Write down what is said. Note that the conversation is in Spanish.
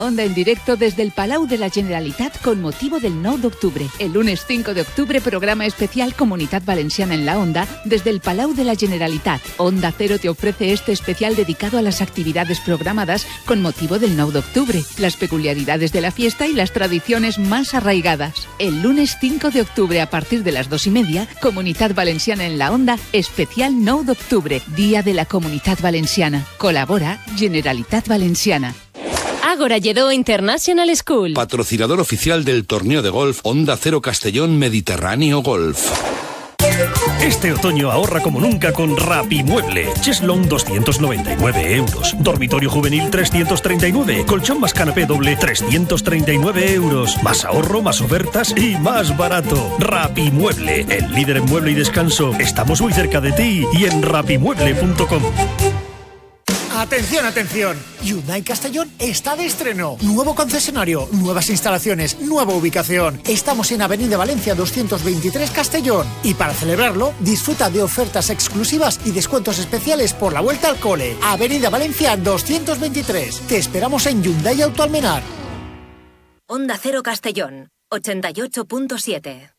Onda en directo desde el Palau de la Generalitat con motivo del 9 d'octubre. El lunes 5 de octubre, programa especial Comunitat Valenciana en la Onda desde el Palau de la Generalitat. Onda Cero te ofrece este especial dedicado a las actividades programadas con motivo del 9 d'octubre, las peculiaridades de la fiesta y las tradiciones más arraigadas. El lunes 5 de octubre a partir de las 2:30, Comunitat Valenciana en la Onda, especial 9 d'octubre, Día de la Comunitat Valenciana. Colabora Generalitat Valenciana. Ágora Lledó International School. Patrocinador oficial del torneo de golf Onda Cero Castellón Mediterráneo Golf. Este otoño ahorra como nunca con Rapimueble. Cheslong 299 euros. Dormitorio juvenil 339. Colchón más canapé doble 339 euros. Más ahorro, más ofertas y más barato. Rapimueble, el líder en mueble y descanso. Estamos muy cerca de ti y en rapimueble.com. Atención, atención. Hyundai Castellón está de estreno. Nuevo concesionario, nuevas instalaciones, nueva ubicación. Estamos en Avenida Valencia 223 Castellón. Y para celebrarlo, disfruta de ofertas exclusivas y descuentos especiales por la vuelta al cole. Avenida Valencia 223. Te esperamos en Hyundai Autoalmenar. Onda Cero Castellón, 88.7.